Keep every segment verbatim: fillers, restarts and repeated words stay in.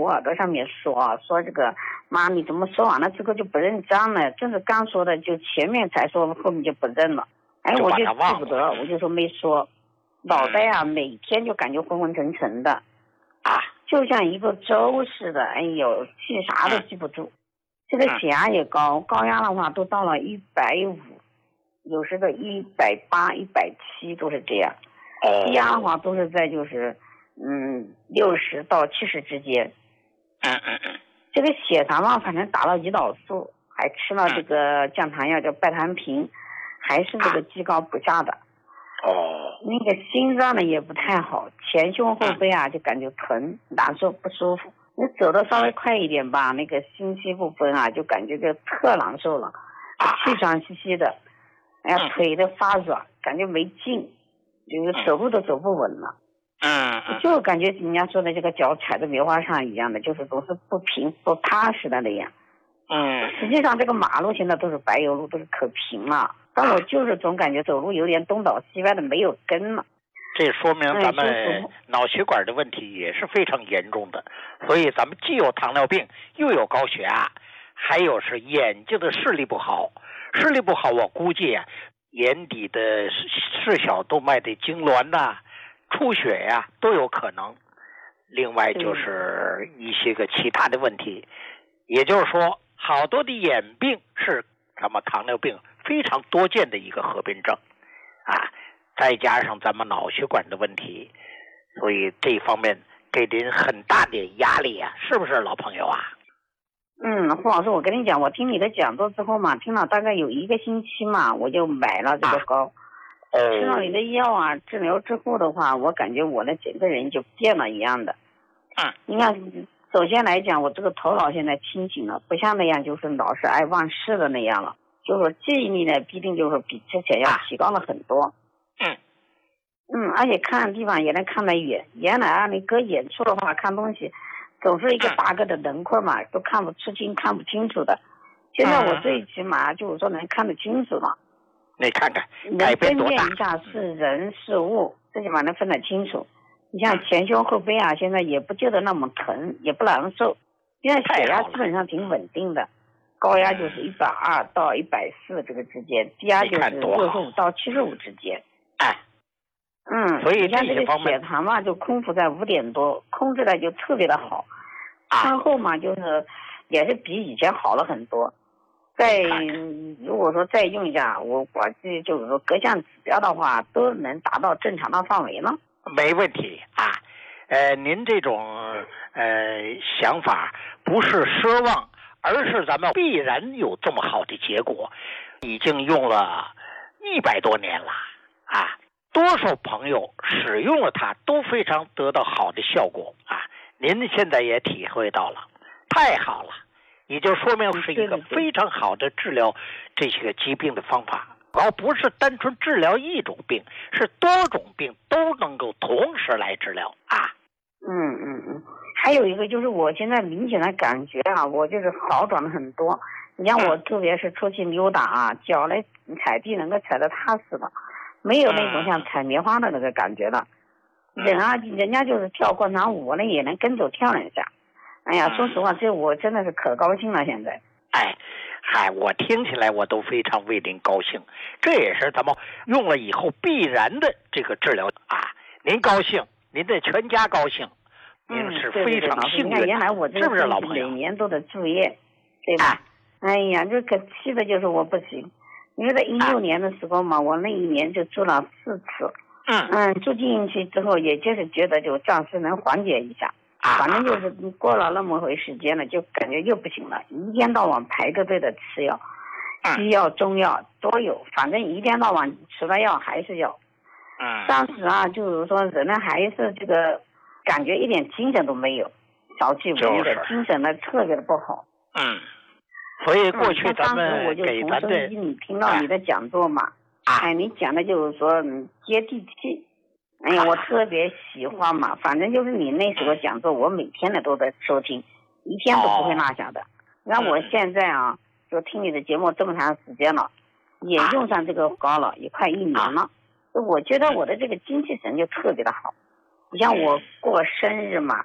我耳朵上面说说这个妈，你怎么说完了之后就不认账了？正是刚说的，就前面才说，后面就不认了。哎，我就记不得，我就说没说，脑袋啊，每天就感觉昏昏沉沉的，啊，就像一个粥似的。哎呦，记啥都记不住。这个血压也高，高压的话都到了一百五，有时的一百八、一百七都是这样。低压的话都是在就是嗯六十到七十之间。 嗯嗯嗯。 这个血糖嘛，反正打了胰岛素，还吃了这个降糖药叫拜糖平，还是这个居高不下的。 哦。 那个心脏呢也不太好，前胸后背啊就感觉疼、难受、不舒服。你走的稍微快一点吧，那个心肌部分啊就感觉就特难受了，气喘吁吁的，哎呀，腿都发软，感觉没劲，就是走路都走不稳了。 嗯嗯。 就感觉人家说的这个脚踩在棉花上一样的，就是总是不平不踏实的那样。 嗯。 实际上这个马路现在都是柏油路，都是可平了，但我就是总感觉走路有点东倒西歪的，没有根了。 这说明咱们脑血管的问题也是非常严重的，所以咱们既有糖尿病，又有高血压，还有是眼睛的视力不好。视力不好，我估计啊，眼底的视小动脉的痉挛呐、出血呀、啊、都有可能。另外就是一些个其他的问题，也就是说，好多的眼病是咱们糖尿病非常多见的一个合并症啊。再加上咱们脑血管的问题，所以这方面给您很大的压力啊，是不是老朋友啊？ 嗯，胡老师，我跟你讲，我听你的讲座之后嘛，听了大概有一个星期嘛，我就买了这个膏。啊、吃了你的药啊，治疗之后的话，我感觉我的整个人就变了一样的。 嗯。 你看，首先来讲，我这个头脑现在清醒了，不像那样就是老是爱忘事的那样了。就是说记忆力呢，必定就是比之前要提高了很多。 嗯。 嗯，而且看地方也能看得远。原来啊，你搁远处的话看东西，总是一个大个的轮廓嘛，都看不出清、看不清楚的。现在我最起码就是说能看得清楚了。 你看看， 能分辨一下是人是物，最起码能分得清楚。你像前胸后背啊，现在也不觉得那么疼，也不难受。现在血压基本上挺稳定的，高压就是一百二到一百四这个之间，低压就是六十五到七十五之间。 哎。 嗯， 所以你看这个血糖嘛，就空腹在五点多，控制的就特别的好。 啊。 餐后嘛，就是也是比以前好了很多。再如果说再用一下，我估计就是说各项指标的话都能达到正常的范围了。 没问题啊，呃，您这种呃想法不是奢望，而是咱们必然有这么好的结果，已经用了一百多年了啊。多数朋友使用了它都非常得到好的效果啊，您现在也体会到了，太好了，也就说明是一个非常好的治疗这些个疾病的方法，而不是单纯治疗一种病，是多种病都能够同时来治疗啊。 嗯嗯嗯，还有一个就是我现在明显的感觉啊，我就是好转了很多。你像我特别是出去溜达啊，脚来踩地能够踩得踏实了。没有那种像踩棉花的那个感觉了，人啊，人家就是跳广场舞，那也能跟着跳两下。哎呀，说实话，这我真的是可高兴了。现在， 哎，嗨，我听起来我都非常为您高兴。这也是咱们用了以后必然的这个治疗啊。您高兴，您的全家高兴，您是非常幸运。 你看，原来我这是不是老朋友？ 每年都得住院，对吧？哎呀，这可气的就是我不行。因为在一六年的时候嘛，我那一年就住了四次。 嗯嗯，住进去之后，也就是觉得就暂时能缓解一下。反正就是过了那么回时间了，就感觉又不行了，一天到晚排个队的吃药，西药、中药都有，反正一天到晚吃了药还是药。 嗯。 当时啊，就是说人呢还是这个感觉一点精神都没有，小气无力的，精神呢特别的不好。 嗯。所以过去咱们给咱的， 嗯、当时我就从收音机里听到你的讲座嘛， 啊、 哎，你讲的就是说、嗯、接地气，哎呀，我特别喜欢嘛，反正就是你那时候讲座，我每天呢都在收听，一天都不会落下的。那、哦、我现在啊，就听你的节目这么长时间了，也用上这个膏了，也快一年了。我觉得我的这个精气神就特别的好。你像我过生日嘛，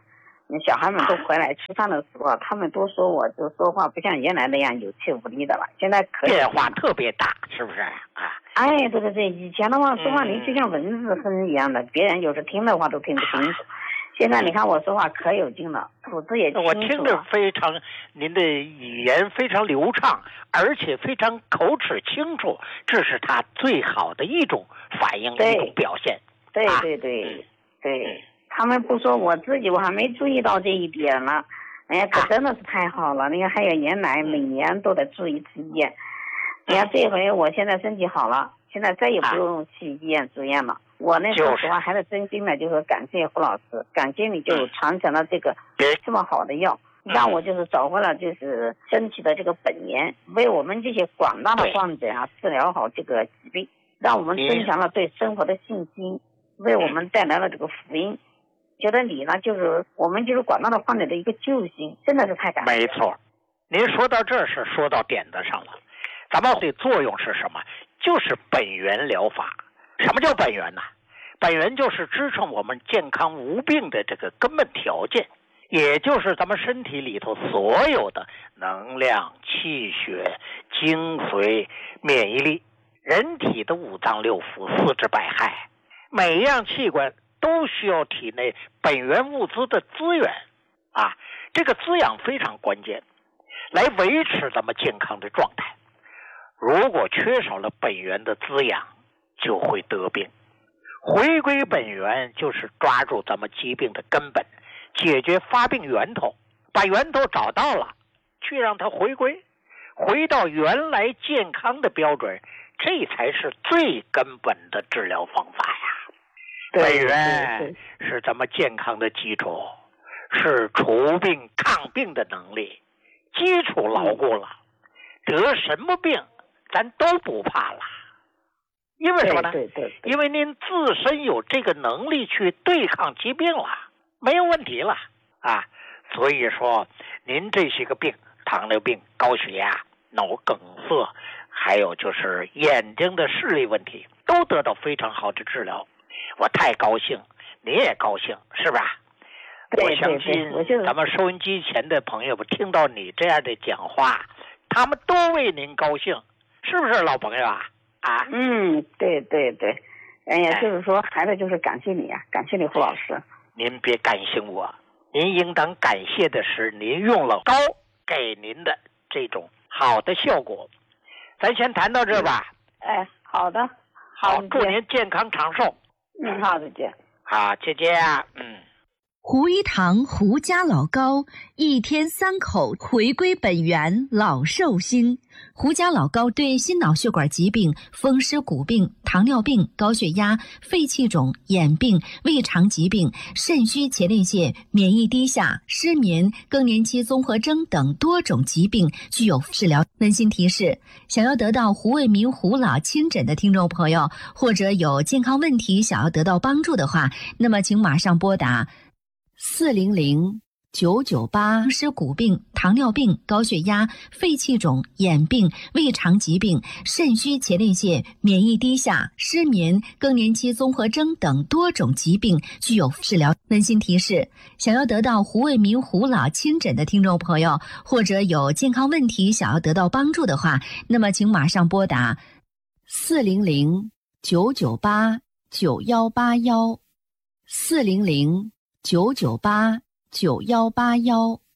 小孩们都回来吃饭的时候，他们都说我就说话不像原来那样有气无力的了，现在可以变化特别大，是不是啊？ 哎，对对对，以前的话说话你就像文字哼一样的，嗯、别人有时听的话都听不清楚。现在你看我说话可有劲了，吐字也清楚了。 我听着非常，您的语言非常流畅，而且非常口齿清楚，这是他最好的一种反应，一种表现。 对对对、啊、对、嗯，他们不说，我自己我还没注意到这一点呢。哎呀，可真的是太好了！你看，还有原来每年都得住一次医院，你看这回我现在身体好了，现在再也不用去医院住院了。我那说实话还是真心的，就是感谢胡老师，感谢你就传承了这个这么好的药，让我就是找回了就是身体的这个本源，为我们这些广大的患者啊治疗好这个疾病，让我们增强了对生活的信心，为我们带来了这个福音。觉得你呢，就是我们就是广大的患者的一个救星，真的是太感谢。 没错，您说到这是说到点子上了。咱们的作用是什么？就是本源疗法。什么叫本源呢？本源就是支撑我们健康无病的这个根本条件，也就是咱们身体里头所有的能量、气血、精髓、免疫力，人体的五脏六腑、四肢百骸，每一样器官都需要体内本源物资的资源啊，这个滋养非常关键，来维持咱们健康的状态。如果缺少了本源的滋养，就会得病。回归本源就是抓住咱们疾病的根本，解决发病源头，把源头找到了，去让它回归，回到原来健康的标准，这才是最根本的治疗方法呀。本源是咱们健康的基础，是除病抗病的能力，基础牢固了，得什么病咱都不怕了。因为什么呢？ 对对对， 因为您自身有这个能力去对抗疾病了，没有问题了啊。所以说您这些个病，糖尿病、高血压、脑梗塞，还有就是眼睛的视力问题，都得到非常好的治疗。我太高兴，你也高兴，是吧？ 对我相信咱们收音机前的朋友们听到你这样的讲话，他们都为您高兴，是不是老朋友啊？啊， 嗯，对对对，哎呀，就是说，孩子就是感谢你啊，感谢你胡老师。 您别感谢我，您应当感谢的是您用了膏给您的这种好的效果。咱先谈到这吧。 哎，好的， 好，祝您健康长寿。 嗯，好，再见。 好，姐姐啊，嗯。 胡一堂胡家老膏，一天三口，回归本源，老寿星。胡家老膏对心脑血管疾病、风湿骨病、糖尿病、高血压、肺气肿、眼病、胃肠疾病、肾虚前列腺、免疫低下、失眠、更年期综合征等多种疾病具有治疗。温馨提示：想要得到胡卫民胡老亲诊的听众朋友，或者有健康问题想要得到帮助的话，那么请马上拨打四零零九九八风湿骨病、糖尿病、高血压、肺气肿、眼病、胃肠疾病、肾虚前列腺、免疫低下、失眠、更年期综合征等多种疾病具有治疗。温馨提示：想要得到胡卫民胡老亲诊的听众朋友，或者有健康问题想要得到帮助的话，那么请马上拨打四零零九九八九幺八幺四零零九九八九幺八幺。